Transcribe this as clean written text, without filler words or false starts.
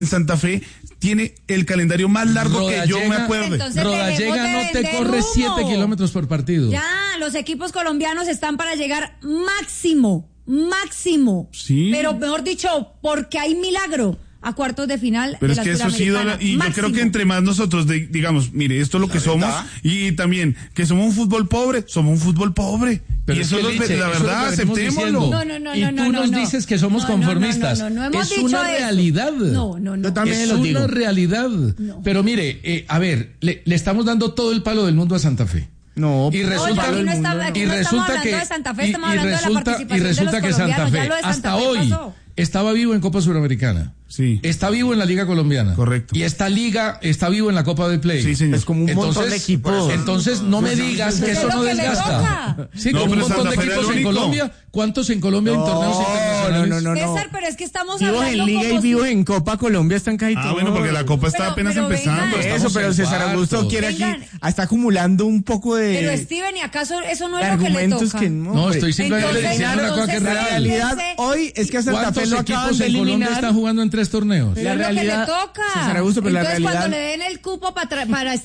Santa Fe tiene el calendario más largo que yo me acuerde. Rodallega no te corre 7 kilómetros por partido. Ya, los equipos colombianos están para llegar máximo. Sí. Pero mejor dicho, porque hay milagro a cuartos de final. Pero de es que la eso sí, y yo creo que entre más nosotros digamos, mire, esto es lo que somos, y también que somos un fútbol pobre. Pero y eso es la verdad, aceptémoslo. No, y tú nos dices que somos conformistas. No hemos es dicho una eso. realidad. No. Yo también es lo digo. una realidad. No. Pero mire, a ver, le estamos dando todo el palo del mundo a Santa Fe. No, Y resulta, aquí no estamos hablando que de Santa Fe, estamos hablando de la participación y resulta de los que Santa colombianos. Fe Ya lo de Santa hasta Fe hoy pasó. estaba vivo en Copa Suramericana. Sí. Está vivo en la Liga Colombiana. Correcto. Y esta liga está vivo en la Copa del Play. Sí, señor. es como un montón de equipos. Entonces no me digas que eso no desgasta. Sí, No, como un pero montón de Santa Fe era equipos el en único. Colombia. ¿Cuántos en Colombia en torneos internacionales? No. César, pero es que estamos Vivos hablando en Liga como y vivos en Copa Colombia están casi todos. Bueno, porque la Copa está apenas pero empezando. vengan. Eso, pero en César Augusto cuartos. quiere aquí, Vengan. está acumulando un poco de Pero Steven, ¿y acaso eso no es lo que le argumentos toca? que no. No, hombre. estoy simplemente Entonces, diciendo una cosa que es entonces, La real. realidad hoy es que a Santa Fe ¿Cuántos lo acaban equipos de en Colombia eliminar. están jugando en 3 torneos? Pero La es lo que le realidad, toca. César Augusto, pero la Entonces, realidad- cuando le den el cupo para